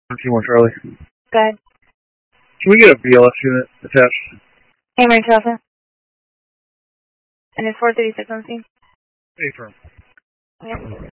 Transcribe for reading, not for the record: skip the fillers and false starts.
T1 Charlie. Go ahead. Can we get a BLS unit attached? Hammer and Alpha. And it's 436 on the scene. Affirm. Yep.